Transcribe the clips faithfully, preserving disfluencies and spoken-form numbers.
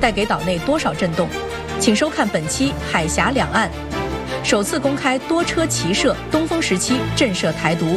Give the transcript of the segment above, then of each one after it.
带给岛内多少震动？请收看本期《海峡两岸》，首次公开多车齐射，东风十七震慑台独。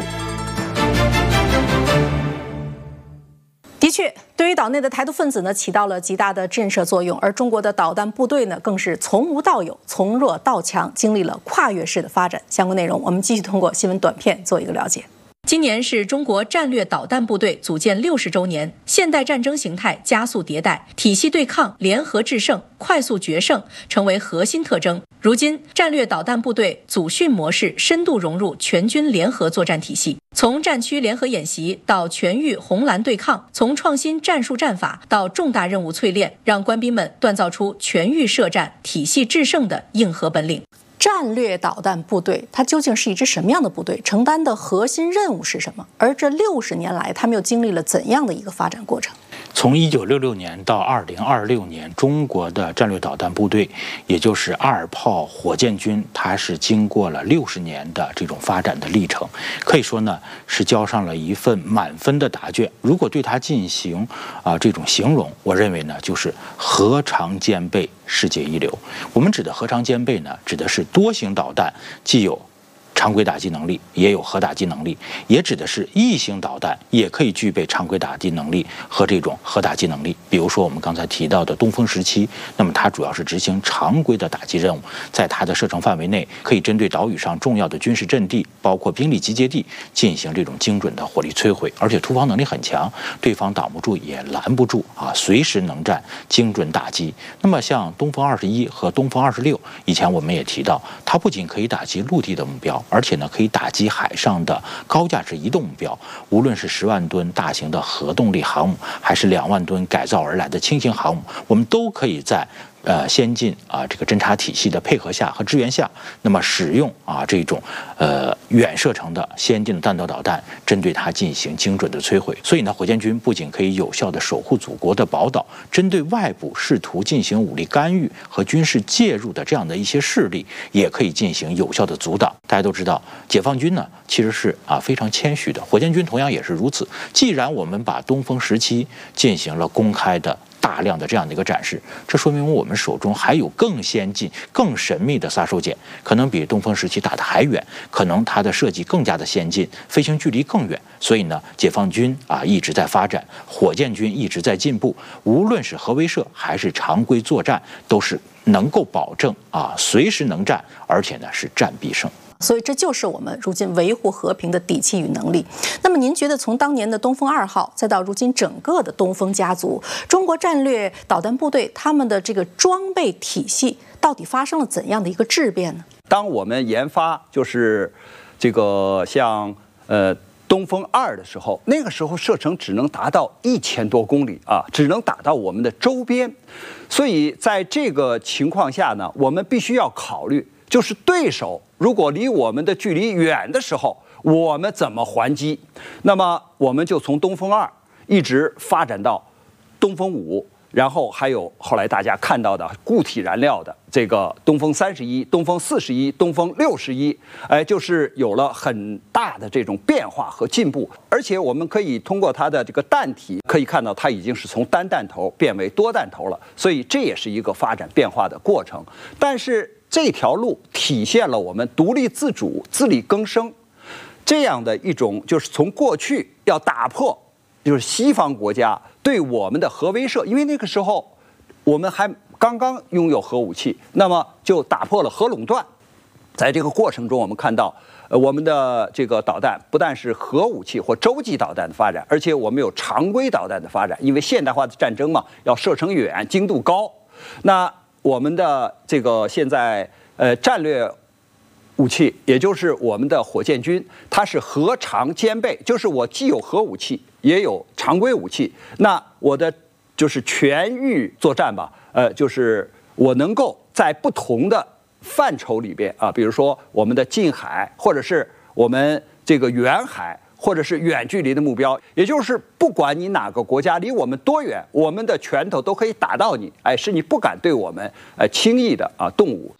的确，对于岛内的台独分子呢，起到了极大的震慑作用，而中国的导弹部队呢，更是从无到有，从弱到强，经历了跨越式的发展。相关内容，我们继续通过新闻短片做一个了解。今年是中国战略导弹部队组建六十周年，现代战争形态加速迭代，体系对抗、联合制胜、快速决胜成为核心特征。如今，战略导弹部队组训模式深度融入全军联合作战体系，从战区联合演习到全域红蓝对抗，从创新战术战法到重大任务淬炼，让官兵们锻造出全域设战、体系制胜的硬核本领。战略导弹部队它究竟是一支什么样的部队？承担的核心任务是什么？而这六十年来，他们又经历了怎样的一个发展过程？ 从一九六六年到二零二六年，中国的战略导弹部队，也就是二炮火箭军，它是经过了六十年的这种发展的历程，可以说呢是交上了一份满分的答卷。如果对它进行啊、呃、这种形容，我认为呢就是核常兼备，世界一流。我们指的核常兼备呢，指的是多型导弹既有常规打击能力，也有核打击能力，也指的是异型导弹也可以具备常规打击能力和这种核打击能力。比如说我们刚才提到的东风十七，那么它主要是执行常规的打击任务，在它的射程范围内，可以针对岛屿上重要的军事阵地，包括兵力集结地，进行这种精准的火力摧毁，而且突防能力很强，对方挡不住也拦不住啊，随时能战，精准打击。那么像东风二十一和东风二十六，以前我们也提到，它不仅可以打击陆地的目标，而且呢，可以打击海上的高价值移动目标，无论是十万吨大型的核动力航母，还是两万吨改造而来的轻型航母，我们都可以在呃先进啊这个侦察体系的配合下和支援下，那么使用啊这种呃远射程的先进的弹道导弹，针对它进行精准的摧毁。所以呢，火箭军不仅可以有效的守护祖国的宝岛，针对外部试图进行武力干预和军事介入的这样的一些势力，也可以进行有效的阻挡。大家都知道，解放军呢其实是啊非常谦虚的，火箭军同样也是如此。既然我们把东风十七进行了公开的大量的这样的一个展示，这说明我们手中还有更先进、更神秘的杀手锏，可能比东风十七打得还远，可能它的设计更加的先进，飞行距离更远。所以呢，解放军啊一直在发展，火箭军一直在进步，无论是核威慑还是常规作战，都是能够保证啊随时能战，而且呢是战必胜。 所以这就是我们如今维护和平的底气与能力。那么您觉得从当年的东风二号再到如今整个的东风家族，中国战略导弹部队他们的这个装备体系到底发生了怎样的一个质变呢？ 当我们研发就是这个像呃东风二的时候，那个时候射程只能达到一千多公里啊，只能打到我们的周边。所以在这个情况下呢，我们必须要考虑，就是对手如果离我们的距离远的时候，我们怎么还击？那么我们就从东风二一直发展到东风五，然后还有后来大家看到的固体燃料的这个东风三十一、东风四十一、东风六十一，哎，就是有了很大的这种变化和进步。而且我们可以通过它的这个弹体，可以看到它已经是从单弹头变为多弹头了，所以这也是一个发展变化的过程。但是这条路体现了我们独立自主、自力更生这样的一种，就是从过去要打破，就是西方国家对我们的核威慑，因为那个时候我们还刚刚拥有核武器，那么就打破了核垄断。在这个过程中，我们看到，呃，我们的这个导弹不但是核武器或洲际导弹的发展，而且我们有常规导弹的发展，因为现代化的战争嘛，要射程远、精度高。那我们的这个现在呃战略武器，也就是我们的火箭军，它是核常兼备，就是我既有核武器，也有常规武器。那我的就是全域作战吧，呃，就是我能够在不同的范畴里边啊，比如说我们的近海，或者是我们这个远海，或者是远距离的目标，也就是不管你哪个国家离我们多远，我们的拳头都可以打到你，哎，使你不敢对我们呃轻易的啊动武。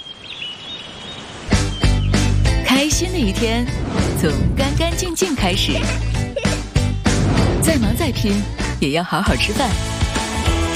开心的一天从干干净净开始，再忙再拼也要好好吃饭。